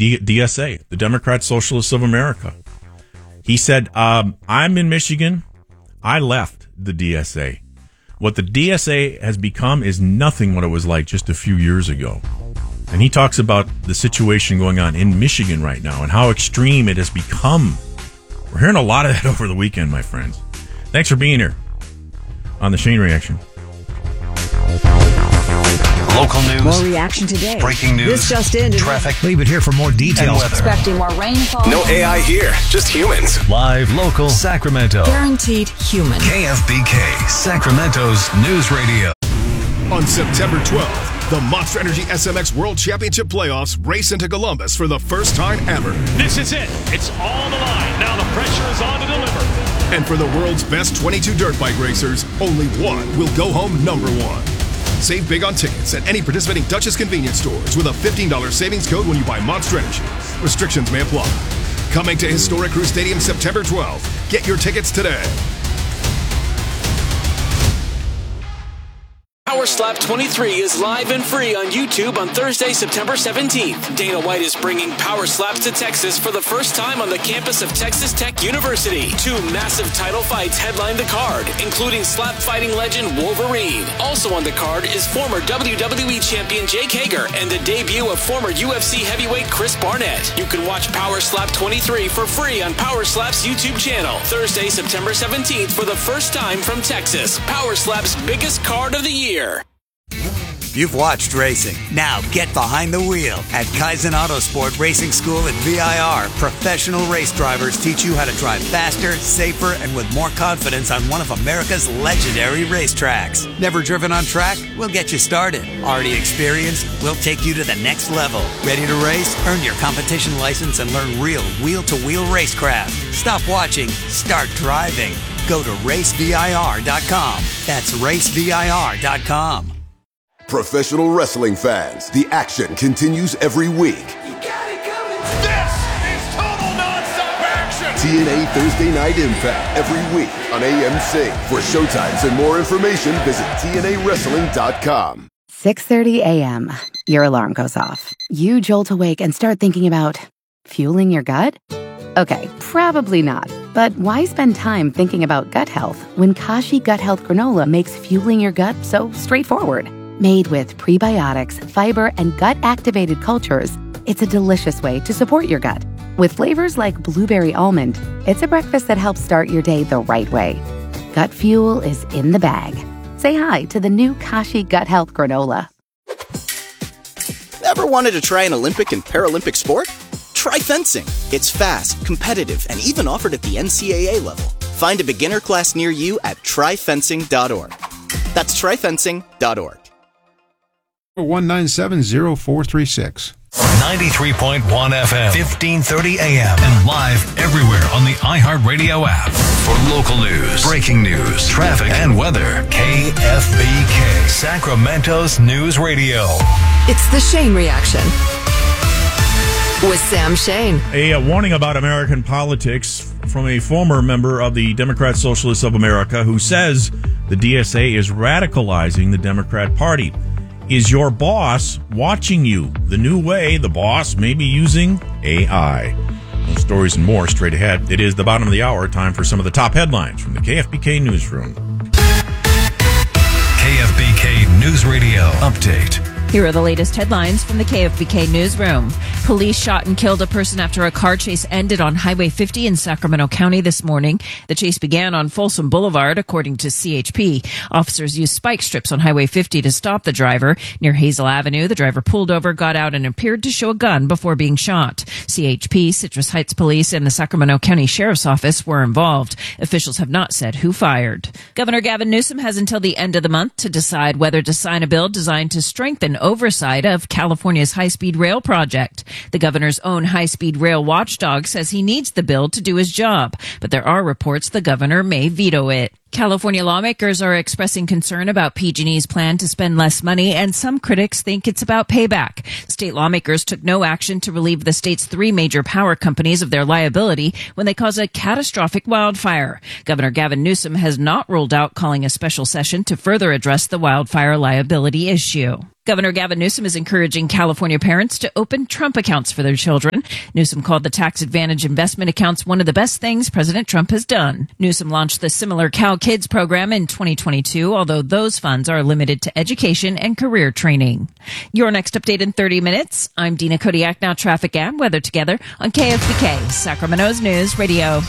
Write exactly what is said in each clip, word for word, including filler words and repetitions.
D- DSA, the Democrat Socialists of America. He said, um, I'm in Michigan. I left the D S A. What the D S A has become is nothing what it was like just a few years ago. And he talks about the situation going on in Michigan right now and how extreme it has become. We're hearing a lot of that over the weekend, my friends. Thanks for being here on The Shane Reaction. Local news. More reaction today. Breaking news. This just in. Traffic. Leave it here for more details. Expecting more rainfall. No A I here, just humans. Live, local, Sacramento. Guaranteed human. K F B K, Sacramento's news radio. On September twelfth, the Monster Energy S M X World Championship Playoffs race into Columbus for the first time ever. This is it. It's all the line. Now the pressure is on to deliver. And for the world's best twenty-two dirt bike racers, only one will go home number one. Save big on tickets at any participating Dutchess convenience stores with a fifteen dollars savings code when you buy Monster Energy. Restrictions may apply. Coming to Historic Crew Stadium September twelfth. Get your tickets today. Power Slap twenty-three is live and free on YouTube on Thursday, September seventeenth. Dana White is bringing Power Slaps to Texas for the first time on the campus of Texas Tech University. Two massive title fights headline the card, including slap fighting legend Wolverine. Also on the card is former W W E champion Jake Hager and the debut of former U F C heavyweight Chris Barnett. You can watch Power Slap twenty-three for free on Power Slap's YouTube channel. Thursday, September seventeenth for the first time from Texas. Power Slap's biggest card of the year. You've watched racing. Now get behind the wheel. At Kaizen Autosport Racing School at V I R, professional race drivers teach you how to drive faster, safer, and with more confidence on one of America's legendary racetracks. Never driven on track? We'll get you started. Already experienced? We'll take you to the next level. Ready to race? Earn your competition license and learn real wheel-to-wheel racecraft. Stop watching. Start driving. Go to race V I R dot com. That's race V I R dot com. Professional wrestling fans, the action continues every week. You got it coming. This is total nonstop action. T N A Thursday Night Impact every week on A M C. For showtimes and more information, visit T N A wrestling dot com. six thirty a.m. Your alarm goes off. You jolt awake and start thinking about fueling your gut? Okay, probably not. But why spend time thinking about gut health when Kashi Gut Health Granola makes fueling your gut so straightforward? Made with prebiotics, fiber, and gut-activated cultures, it's a delicious way to support your gut. With flavors like blueberry almond, it's a breakfast that helps start your day the right way. Gut fuel is in the bag. Say hi to the new Kashi Gut Health Granola. Ever wanted to try an Olympic and Paralympic sport? Try fencing. It's fast, competitive, and even offered at the N C A A level. Find a beginner class near you at try fencing dot org. That's try fencing dot org. one nine seven zero four three six. ninety-three point one F M, fifteen thirty A M, and live everywhere on the iHeartRadio app. For local news, breaking news, traffic, and weather, K F B K, Sacramento's News Radio. It's the Shane Reaction with Sam Shane. A uh, warning about American politics from a former member of the Democrat Socialists of America who says the D S A is radicalizing the Democrat Party. Is your boss watching you? The new way the boss may be using A I. Those stories and more straight ahead. It is the bottom of the hour. Time for some of the top headlines from the K F B K Newsroom. K F B K News Radio Update. Here are the latest headlines from the K F B K Newsroom. Police shot and killed a person after a car chase ended on Highway fifty in Sacramento County this morning. The chase began on Folsom Boulevard, according to C H P. Officers used spike strips on Highway fifty to stop the driver. Near Hazel Avenue, the driver pulled over, got out, and appeared to show a gun before being shot. C H P, Citrus Heights Police, and the Sacramento County Sheriff's Office were involved. Officials have not said who fired. Governor Gavin Newsom has until the end of the month to decide whether to sign a bill designed to strengthen oversight of California's high-speed rail project. The governor's own high-speed rail watchdog says he needs the bill to do his job, but there are reports the governor may veto it. California lawmakers are expressing concern about P G and E's plan to spend less money, and some critics think it's about payback. State lawmakers took no action to relieve the state's three major power companies of their liability when they cause a catastrophic wildfire. Governor Gavin Newsom has not ruled out calling a special session to further address the wildfire liability issue. Governor Gavin Newsom is encouraging California parents to open Trump accounts for their children. Newsom called the tax advantage investment accounts one of the best things President Trump has done. Newsom launched the similar Cal Kids program in twenty twenty-two, although those funds are limited to education and career training. Your next update in thirty minutes. I'm Dina Kodiak, now traffic and weather together on K F B K, Sacramento's News Radio.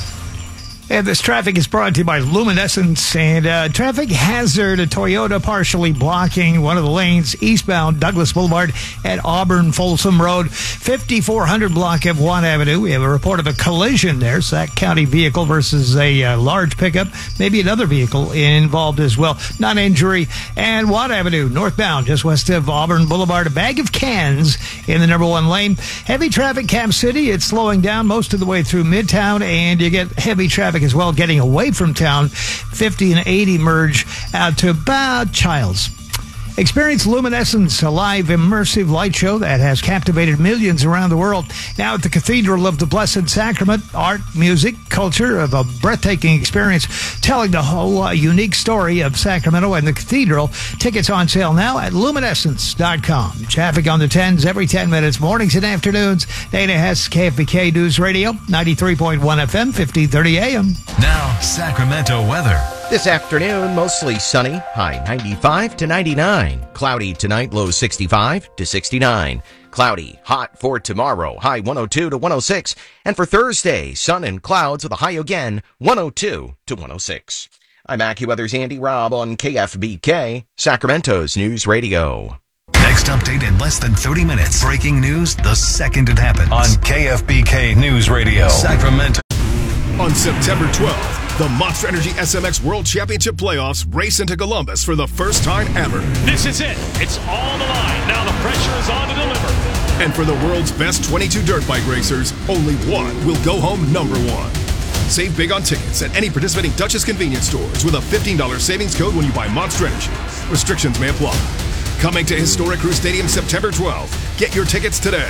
And this traffic is brought to you by Luminescence and uh, traffic hazard. A Toyota partially blocking one of the lanes eastbound Douglas Boulevard at Auburn Folsom Road, fifty-four hundred block of Watt Avenue. We have a report of a collision there. Sac County vehicle versus a uh, large pickup, maybe another vehicle involved as well. Non injury. And Watt Avenue northbound just west of Auburn Boulevard, a bag of cans in the number one lane. Heavy traffic, Cap City. It's slowing down most of the way through Midtown, and you get heavy traffic as well getting away from town. fifty and eighty merge out to about Childs. Experience Luminescence, a live immersive light show that has captivated millions around the world. Now at the Cathedral of the Blessed Sacrament, art, music, culture of a breathtaking experience telling the whole uh, unique story of Sacramento and the Cathedral. Tickets on sale now at luminescence dot com. Traffic on the tens every ten minutes, mornings and afternoons. Dana Hess, K F B K News Radio, ninety-three point one F M, fifteen thirty A M. Now, Sacramento weather. This afternoon, mostly sunny, high ninety-five to ninety-nine. Cloudy tonight, low sixty-five to sixty-nine. Cloudy, hot for tomorrow, high one oh two to one oh six. And for Thursday, sun and clouds with a high again, one oh two to one oh six. I'm AccuWeather's Andy Robb on K F B K, Sacramento's News Radio. Next update in less than thirty minutes. Breaking news the second it happens on K F B K News Radio, Sacramento. On September twelfth, the Monster Energy S M X World Championship Playoffs race into Columbus for the first time ever. This is it. It's all on the line. Now the pressure is on to deliver. And for the world's best twenty-two dirt bike racers, only one will go home number one. Save big on tickets at any participating Dutchess convenience stores with a fifteen dollars savings code when you buy Monster Energy. Restrictions may apply. Coming to Historic Crew Stadium September twelfth. Get your tickets today.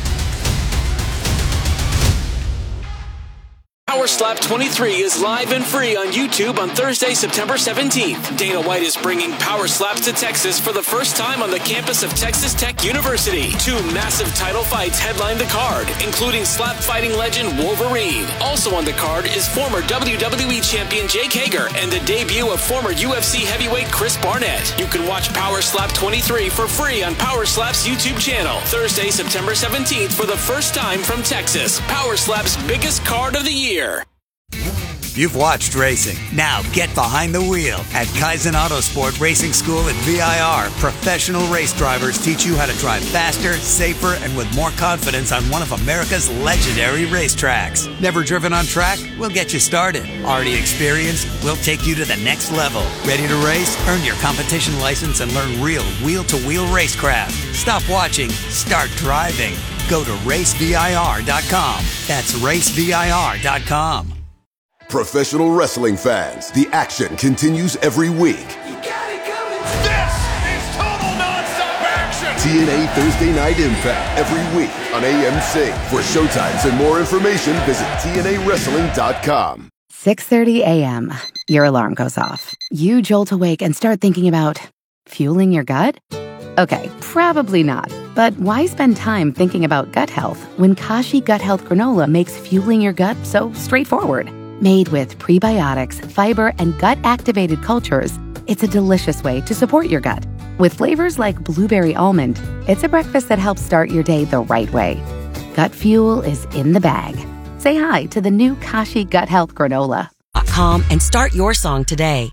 Power Slap twenty-three is live and free on YouTube on Thursday, September seventeenth. Dana White is bringing Power Slaps to Texas for the first time on the campus of Texas Tech University. Two massive title fights headline the card, including slap fighting legend Wolverine. Also on the card is former W W E champion Jake Hager and the debut of former U F C heavyweight Chris Barnett. You can watch Power Slap twenty-three for free on Power Slap's YouTube channel. Thursday, September seventeenth for the first time from Texas. Power Slap's biggest card of the year. You've watched racing. Now get behind the wheel. At Kaizen Autosport Racing School at V I R, professional race drivers teach you how to drive faster, safer, and with more confidence on one of America's legendary racetracks. Never driven on track? We'll get you started. Already experienced? We'll take you to the next level. Ready to race? Earn your competition license and learn real wheel-to-wheel racecraft. Stop watching. Start driving. Go to race V I R dot com. That's race V I R dot com. Professional wrestling fans, the action continues every week. You got it coming. This is total nonstop action. T N A Thursday Night Impact every week on A M C. For showtimes and more information, visit T N A wrestling dot com. six thirty A M. Your alarm goes off. You jolt awake and start thinking about fueling your gut? Okay, probably not. But why spend time thinking about gut health when Kashi Gut Health Granola makes fueling your gut so straightforward? Made with prebiotics, fiber, and gut-activated cultures, it's a delicious way to support your gut. With flavors like blueberry almond, it's a breakfast that helps start your day the right way. Gut fuel is in the bag. Say hi to the new Kashi Gut Health Granola. .com and start your song today.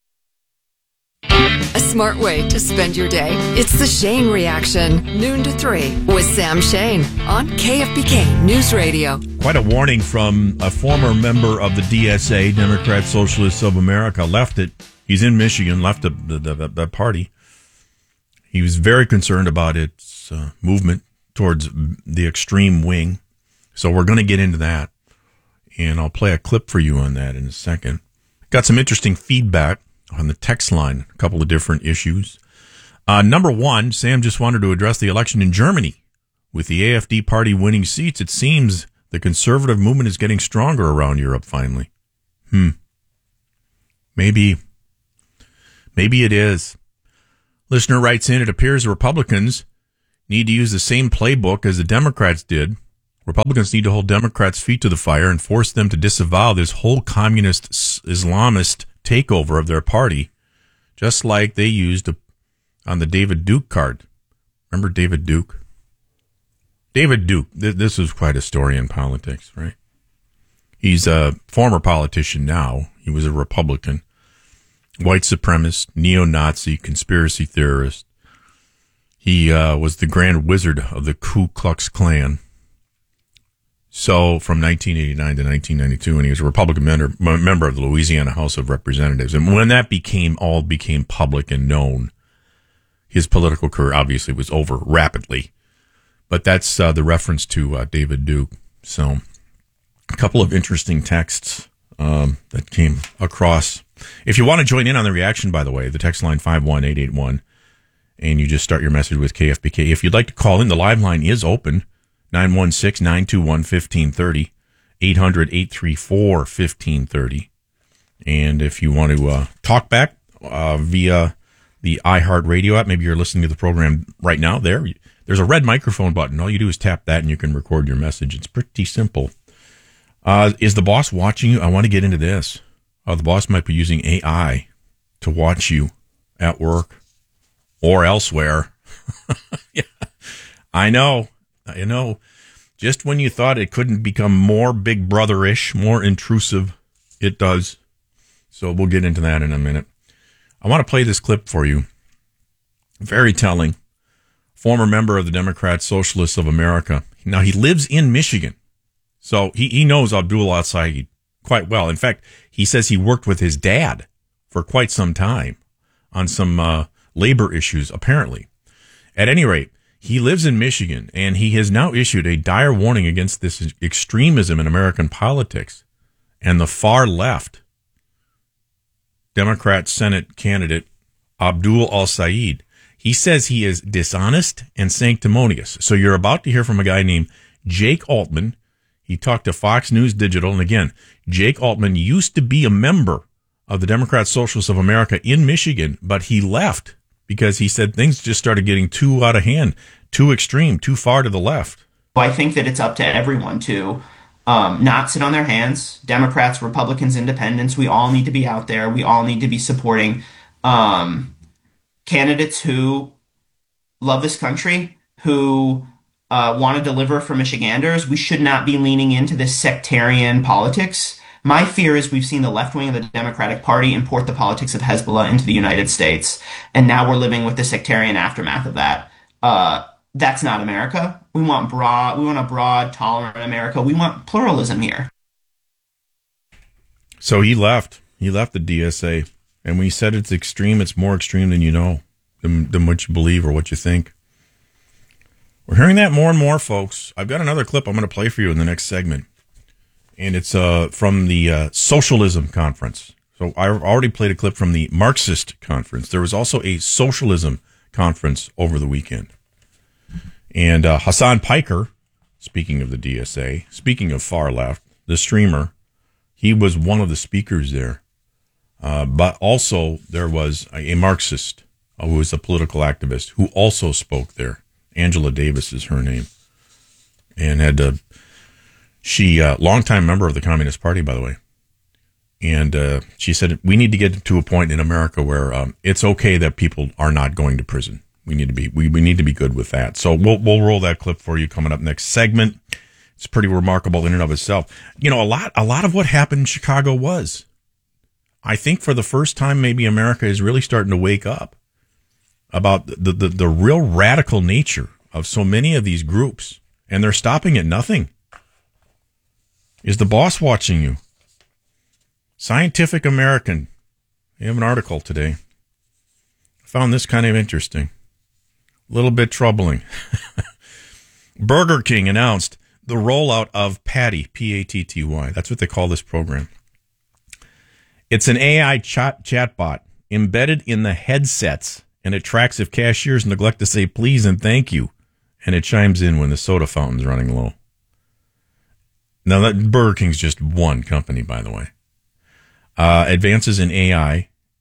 A smart way to spend your day. It's the Shane Reaction, noon to three, with Sam Shane on K F B K News Radio. Quite a warning from a former member of the D S A, Democrat Socialists of America, left it. He's in Michigan, left the, the, the, the party. He was very concerned about its uh, movement towards the extreme wing. So we're going to get into that. And I'll play a clip for you on that in a second. Got some interesting feedback on the text line, a couple of different issues. Uh, number one, Sam just wanted to address the election in Germany. With the A F D party winning seats, it seems the conservative movement is getting stronger around Europe finally. Hmm. Maybe, maybe it is. Listener writes in, it appears the Republicans need to use the same playbook as the Democrats did. Republicans need to hold Democrats' feet to the fire and force them to disavow this whole communist Islamist takeover of their party, just like they used on the David Duke card. Remember David Duke? David Duke, th- this is quite a story in politics, right? He's a former politician now. He was a Republican, white supremacist, neo-Nazi, conspiracy theorist. He uh, was the grand wizard of the Ku Klux Klan. So from nineteen eighty-nine to nineteen ninety-two, and he was a Republican member, member of the Louisiana House of Representatives. And when that became all became public and known, his political career obviously was over rapidly. But that's uh, the reference to uh, David Duke. So a couple of interesting texts um, that came across. If you want to join in on the reaction, by the way, the text line five one eight eight one, and you just start your message with K F B K. If you'd like to call in, the live line is open. nine one six, nine two one, one five three zero, eight hundred, eight three four, one five three zero. And if you want to uh, talk back uh, via the iHeartRadio app, maybe you're listening to the program right now, there, there's a red microphone button. All you do is tap that and you can record your message. It's pretty simple. Uh, is the boss watching you? I want to get into this. Uh, the boss might be using A I to watch you at work or elsewhere. Yeah, I know. I know. Just when you thought it couldn't become more Big Brother-ish, more intrusive, it does. So we'll get into that in a minute. I want to play this clip for you. Very telling. Former member of the Democrat Socialists of America. Now, he lives in Michigan. So he, he knows Abdul al-Sayed quite well. In fact, he says he worked with his dad for quite some time on some uh, labor issues, apparently. At any rate, he lives in Michigan, and he has now issued a dire warning against this extremism in American politics and the far left. Democrat Senate candidate Abdul al-Sayed. He says he is dishonest and sanctimonious. So you're about to hear from a guy named Jake Altman. He talked to Fox News Digital. And again, Jake Altman used to be a member of the Democrat Socialists of America in Michigan, but he left because he said things just started getting too out of hand, too extreme, too far to the left. I think that it's up to everyone to um, not sit on their hands. Democrats, Republicans, Independents, we all need to be out there. We all need to be supporting um, candidates who love this country, who uh, want to deliver for Michiganders. We should not be leaning into this sectarian politics. My fear is we've seen the left wing of the Democratic Party import the politics of Hezbollah into the United States, and now we're living with the sectarian aftermath of that. Uh, that's not America. We want broad, we want a broad, tolerant America. We want pluralism here. So he left. He left the D S A, and when he said it's extreme, it's more extreme than you know, than, than what you believe or what you think. We're hearing that more and more, folks. I've got another clip I'm going to play for you in the next segment. And it's uh, from the uh, Socialism Conference. So I already played a clip from the Marxist Conference. There was also a Socialism Conference over the weekend. And uh, Hassan Piker, speaking of the D S A, speaking of far left, the streamer, he was one of the speakers there. Uh, but also there was a, a Marxist uh, who was a political activist who also spoke there. Angela Davis is her name. And had to... She, uh, longtime member of the Communist Party, by the way. And uh, she said, we need to get to a point in America where um, it's okay that people are not going to prison. We need to be we, we need to be good with that. So we'll we'll roll that clip for you coming up next segment. It's pretty remarkable in and of itself. You know, a lot a lot of what happened in Chicago was, I think for the first time, maybe America is really starting to wake up about the the, the real radical nature of so many of these groups. And they're stopping at nothing. Is the boss watching you? Scientific American. We have an article today. I found this kind of interesting. A little bit troubling. Burger King announced the rollout of Patty, P A T T Y. That's what they call this program. It's an A I chat chatbot embedded in the headsets, and it tracks if cashiers neglect to say please and thank you, and it chimes in when the soda fountain's running low. Now, that Burger King's just one company, by the way. Uh, advances in A I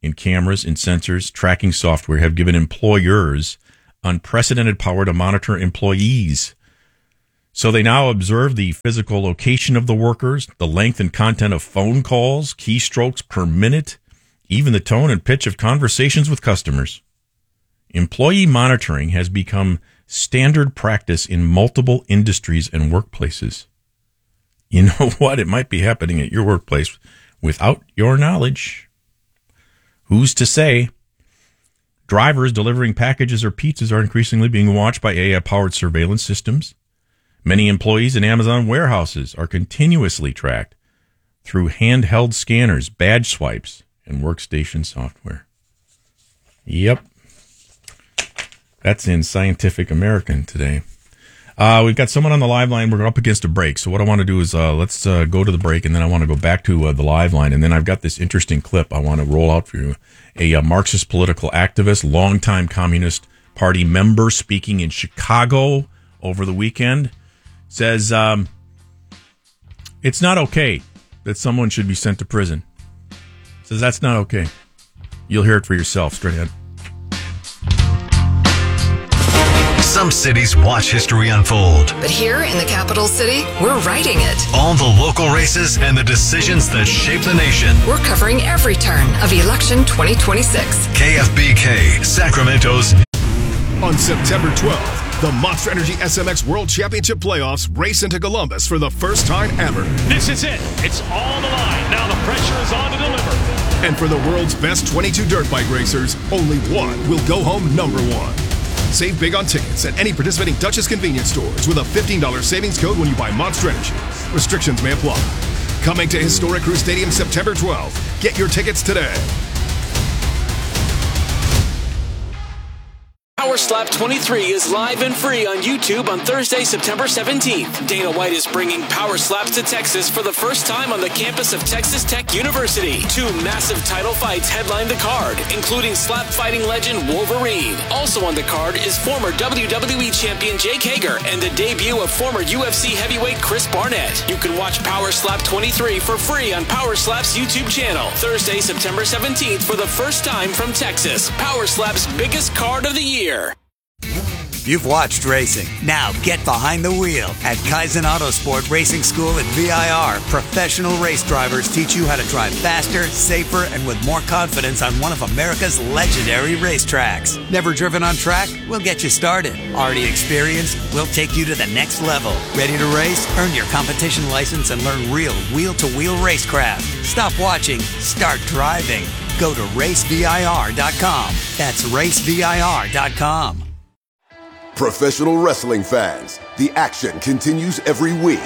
in cameras and sensors, tracking software have given employers unprecedented power to monitor employees. So they now observe the physical location of the workers, the length and content of phone calls, keystrokes per minute, even the tone and pitch of conversations with customers. Employee monitoring has become standard practice in multiple industries and workplaces. You know what? It might be happening at your workplace without your knowledge. Who's to say? Drivers delivering packages or pizzas are increasingly being watched by A I-powered surveillance systems. Many employees in Amazon warehouses are continuously tracked through handheld scanners, badge swipes, and workstation software. Yep. That's in Scientific American today. Uh, we've got someone on the live line. We're up against a break. So what I want to do is uh, let's uh, go to the break, and then I want to go back to uh, the live line. And then I've got this interesting clip I want to roll out for you. A uh, Marxist political activist, longtime Communist Party member, speaking in Chicago over the weekend, says um, it's not okay that someone should be sent to prison. Says that's not okay. You'll hear it for yourself straight ahead. Some cities watch history unfold. But here in the capital city, we're writing it. All the local races and the decisions that shape the nation. We're covering every turn of election twenty twenty-six. K F B K, Sacramento's. On September twelfth, the Monster Energy S M X World Championship Playoffs race into Columbus for the first time ever. This is it. It's all on the line. Now the pressure is on to deliver. And for the world's best twenty-two dirt bike racers, only one will go home number one. Save big on tickets at any participating Dutchess convenience stores with a fifteen dollars savings code when you buy Monster Energy. Restrictions may apply. Coming to Historic Crew Stadium September twelfth. Get your tickets today. Power Slap twenty-three is live and free on YouTube on Thursday, September seventeenth. Dana White is bringing Power Slaps to Texas for the first time on the campus of Texas Tech University. Two massive title fights headline the card, including slap fighting legend Wolverine. Also on the card is former W W E champion Jake Hager and the debut of former U F C heavyweight Chris Barnett. You can watch Power Slap twenty-three for free on Power Slap's YouTube channel. Thursday, September seventeenth for the first time from Texas. Power Slap's biggest card of the year. You've watched racing. Now get behind the wheel. At Kaizen Autosport Racing School at V I R, professional race drivers teach you how to drive faster, safer, and with more confidence on one of America's legendary racetracks. Never driven on track? We'll get you started. Already experienced? We'll take you to the next level. Ready to race? Earn your competition license and learn real wheel-to-wheel racecraft. Stop watching. Start driving. Go to race V I R dot com. That's race V I R dot com. Professional wrestling fans, the action continues every week.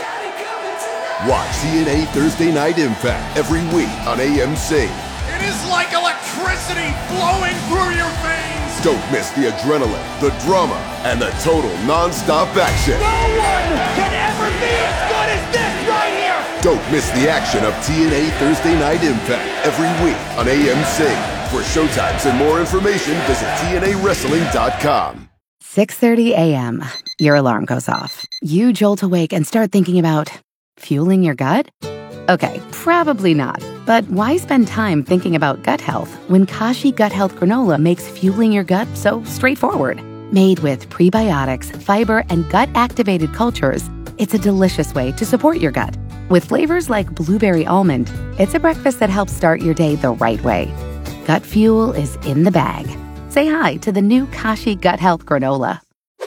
Watch T N A Thursday Night Impact every week on A M C. It is like electricity flowing through your veins. Don't miss the adrenaline, the drama, and the total non-stop action. No one can ever be as good as this right here. Don't miss the action of T N A Thursday Night Impact every week on A M C. For showtimes and more information, visit T N A wrestling dot com. six thirty a.m. Your alarm goes off. You jolt awake and start thinking about fueling your gut? Okay, probably not. But why spend time thinking about gut health when Kashi Gut Health Granola makes fueling your gut so straightforward? Made with prebiotics, fiber, and gut-activated cultures, it's a delicious way to support your gut. With flavors like blueberry almond, it's a breakfast that helps start your day the right way. Gut fuel is in the bag. Say hi to the new Kashi Gut Health Granola.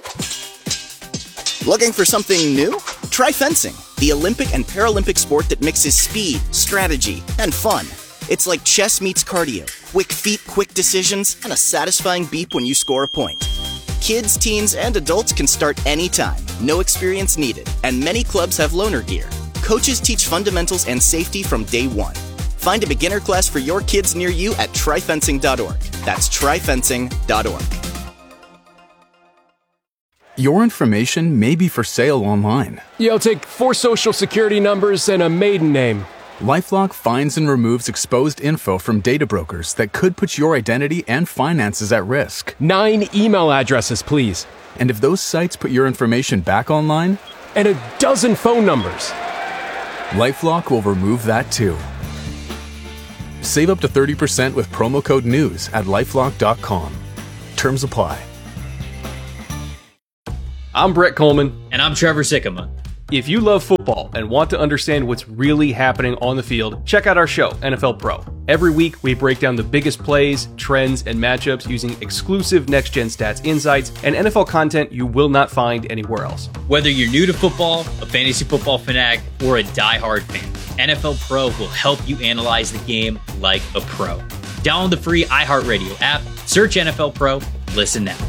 Looking for something new? Try fencing, the Olympic and Paralympic sport that mixes speed, strategy, and fun. It's like chess meets cardio, quick feet, quick decisions, and a satisfying beep when you score a point. Kids, teens, and adults can start anytime, no experience needed, and many clubs have loaner gear. Coaches teach fundamentals and safety from day one. Find a beginner class for your kids near you at try fencing dot org. That's try fencing dot org. Your information may be for sale online. Yeah, I'll take four social security numbers and a maiden name. LifeLock finds and removes exposed info from data brokers that could put your identity and finances at risk. Nine email addresses, please. And if those sites put your information back online? And a dozen phone numbers. LifeLock will remove that too. Save up to thirty percent with promo code NEWS at lifelock dot com. Terms apply. I'm Brett Coleman. And I'm Trevor Sikkema. If you love football and want to understand what's really happening on the field, check out our show, N F L Pro. Every week, we break down the biggest plays, trends, and matchups using exclusive next-gen stats insights and N F L content you will not find anywhere else. Whether you're new to football, a fantasy football fanatic, or a diehard fan, N F L Pro will help you analyze the game like a pro. Download the free iHeartRadio app, search N F L Pro, listen now.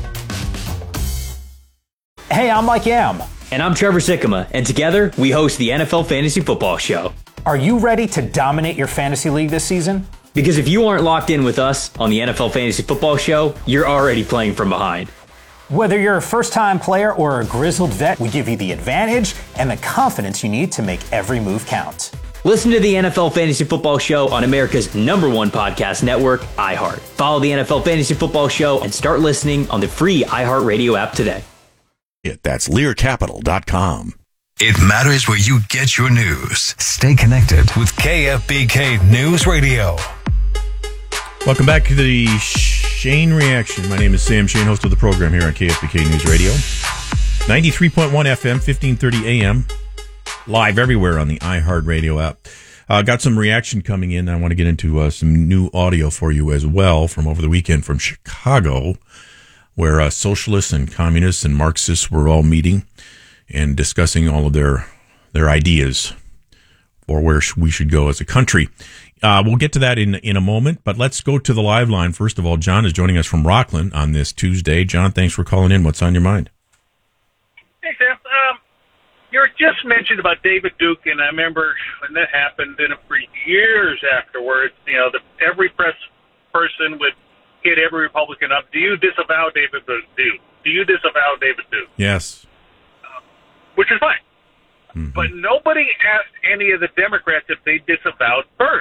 Hey, I'm Mike Yam. And I'm Trevor Sikkema, and together we host the N F L Fantasy Football Show. Are you ready to dominate your fantasy league this season? Because if you aren't locked in with us on the N F L Fantasy Football Show, you're already playing from behind. Whether you're a first-time player or a grizzled vet, we give you the advantage and the confidence you need to make every move count. Listen to the N F L Fantasy Football Show on America's number one podcast network, iHeart. Follow the N F L Fantasy Football Show and start listening on the free iHeartRadio app today. That's lear capital dot com. It matters where you get your news. Stay connected with K F B K News Radio. Welcome back to the Shane Reaction. My name is Sam Shane, host of the program here on K F B K News Radio. ninety-three point one F M, fifteen thirty A M. Live everywhere on the iHeartRadio app. Uh, got some reaction coming in. I want to get into uh, some new audio for you as well from over the weekend from Chicago, where uh, socialists and communists and Marxists were all meeting and discussing all of their their ideas for where sh- we should go as a country. Uh, we'll get to that in in a moment, but let's go to the live line. First of all, John is joining us from Rockland on this Tuesday. John, thanks for calling in. What's on your mind? Hey, Sam. Um, you were just mentioned about David Duke, and I remember when that happened, and for years afterwards, you know, the, every press person would hit every Republican up. Do you disavow David Duke? Do you disavow David Duke? Yes. Um, which is fine. Mm-hmm. But nobody asked any of the Democrats if they disavowed Byrd.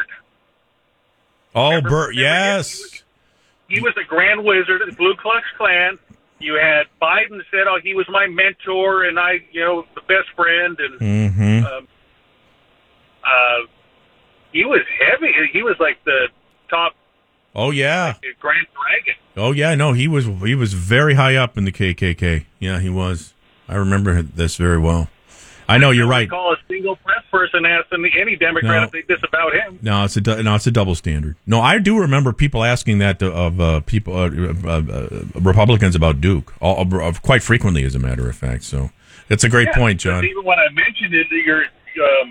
Oh, Byrd, yes. He was, he was the grand wizard of the Ku Klux Klan. You had Biden said, oh, he was my mentor and I, you know, the best friend. And mm-hmm. um, uh, he was heavy. He was like the top. Oh yeah, Grand Dragon. Oh yeah, no, he was he was very high up in the K K K. Yeah, he was. I remember this very well. I know you're right. Call a single press person asking any Democrat No. if they disavowed him. No, it's a du- no, it's a double standard. No, I do remember people asking that to, of uh, people, uh, uh, uh, Republicans about Duke, all, uh, quite frequently, as a matter of fact. So it's a great Yeah, point, John. Even when I mentioned it, you're, um,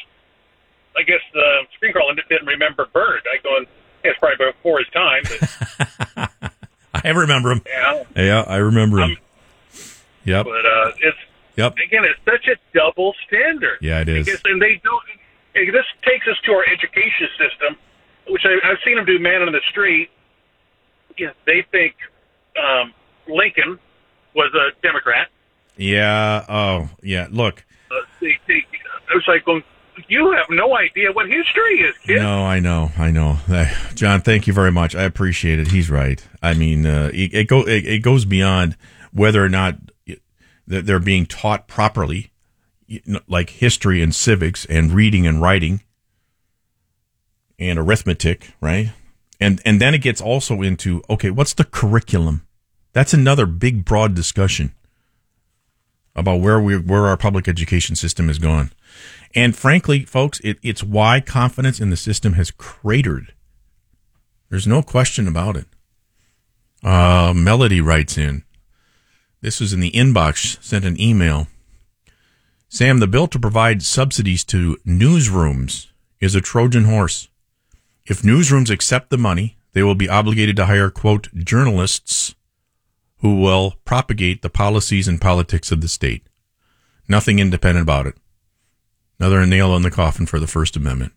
I guess the screen caller didn't remember Byrd. I go, yeah, it's probably before his time. But I remember him. Yeah, yeah, I remember him. Um, yep. But uh, it's Yep. again, it's such a double standard. Yeah, it is. Because, and they don't. And this takes us to our education system, which I, I've seen them do man on the street. Yeah, they think um, Lincoln was a Democrat. Yeah. Oh, yeah. Look. Uh, they, they, I was like, going, you have no idea what history is, kid. No, I know, I know. Uh, John, thank you very much. I appreciate it. He's right. I mean, uh, it, it, go, it, it goes beyond whether or not they're being taught properly, like history and civics and reading and writing and arithmetic, right? And and then it gets also into, okay, what's the curriculum? That's another big, broad discussion about where we where our public education system has gone. And frankly, folks, it, it's why confidence in the system has cratered. There's no question about it. Uh, Melody writes in. This was in the inbox, sent an email. Sam, the bill to provide subsidies to newsrooms is a Trojan horse. If newsrooms accept the money, they will be obligated to hire, quote, journalists who will propagate the policies and politics of the state. Nothing independent about it. Another nail in the coffin for the First Amendment.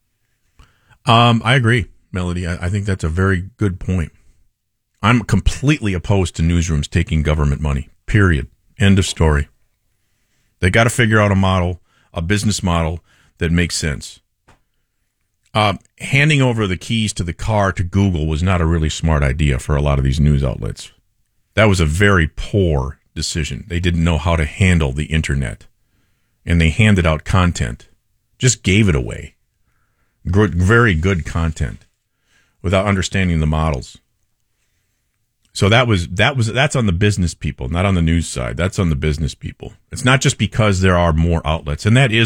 Um, I agree, Melody. I, I think that's a very good point. I'm completely opposed to newsrooms taking government money, period. End of story. They got to figure out a model, a business model that makes sense. Uh, handing over the keys to the car to Google was not a really smart idea for a lot of these news outlets. That was a very poor decision. They didn't know how to handle the internet, and they handed out content, just gave it away. Good, very good content. without understanding the models. So that was that was that's on the business people, not on the news side. That's on the business people. It's not just because there are more outlets, and that is